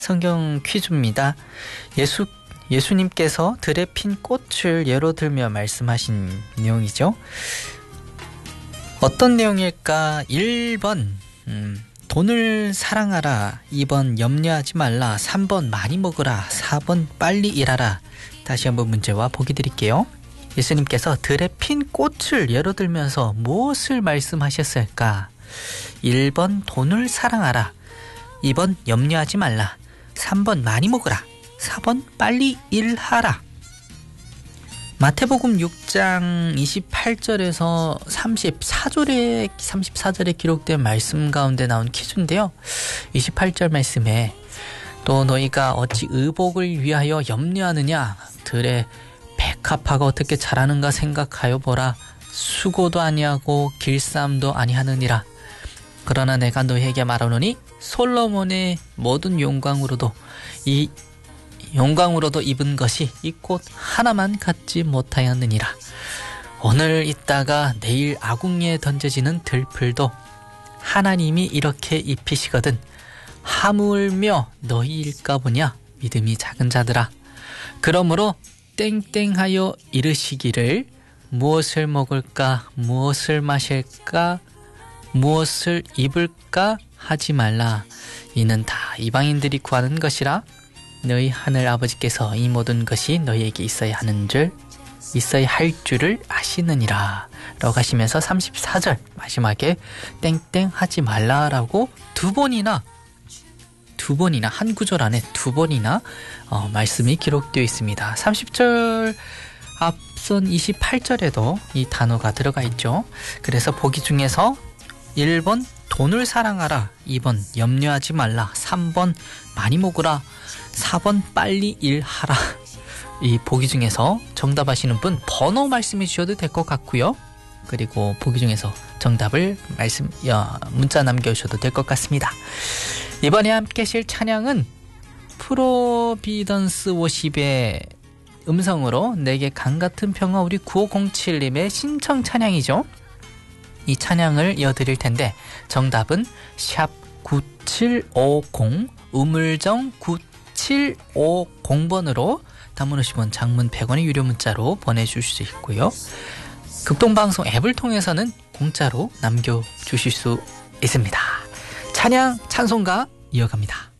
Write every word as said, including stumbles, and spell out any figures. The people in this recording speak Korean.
성경 퀴즈입니다. 예수, 예수님께서 들에 핀 꽃을 예로 들며 말씀하신 내용이죠. 어떤 내용일까? 일 번 음, 돈을 사랑하라, 이 번 염려하지 말라, 삼 번 많이 먹으라, 사 번 빨리 일하라. 다시 한번 문제와 보기 드릴게요. 예수님께서 들에 핀 꽃을 예로 들면서 무엇을 말씀하셨을까? 일 번 돈을 사랑하라, 이 번 염려하지 말라, 삼 번 많이 먹으라, 사 번 빨리 일하라. 마태복음 육 장 이십팔 절에서 삼십사 절에 삼십사 절에 기록된 말씀 가운데 나온 퀴즈인데요. 이십팔 절 말씀에 또 너희가 어찌 의복을 위하여 염려하느냐, 들에 백합화가 어떻게 자라는가 생각하여 보라. 수고도 아니하고 길쌈도 아니하느니라. 그러나 내가 너희에게 말하노니 솔로몬의 모든 영광으로도 이 영광으로도 입은 것이 이 꽃 하나만 갖지 못하였느니라. 오늘 있다가 내일 아궁이에 던져지는 들풀도 하나님이 이렇게 입히시거든 하물며 너희일까 보냐, 믿음이 작은 자들아. 그러므로 땡땡하여 이르시기를 무엇을 먹을까, 무엇을 마실까, 무엇을 입을까 하지 말라. 이는 다 이방인들이 구하는 것이라. 너희 하늘 아버지께서 이 모든 것이 너희에게 있어야 하는 줄 있어야 할 줄을 아시느니라 라고 하시면서 삼십사 절 마지막에 땡땡 하지 말라라고 두 번이나 두 번이나 한 구절 안에 두 번이나 어, 말씀이 기록되어 있습니다. 삼십 절 앞선 이십팔 절에도 이 단어가 들어가 있죠. 그래서 보기 중에서 일 번 돈을 사랑하라, 이 번 염려하지 말라, 삼 번 많이 먹으라, 사 번 빨리 일하라. 이 보기 중에서 정답하시는 분 번호 말씀해 주셔도 될 것 같고요. 그리고 보기 중에서 정답을 말씀 야, 문자 남겨주셔도 될 것 같습니다. 이번에 함께 하실 찬양은 프로비던스 오십의 음성으로 내게 강같은 평화, 우리 구오공칠 님의 신청 찬양이죠. 이 찬양을 이어드릴 텐데 정답은 샵 구칠오공 우물정 구칠오공 번으로 단문 오십 원, 장문 백 원의 유료 문자로 보내주실 수 있고요. 극동방송 앱을 통해서는 공짜로 남겨주실 수 있습니다. 찬양 찬송가 이어갑니다.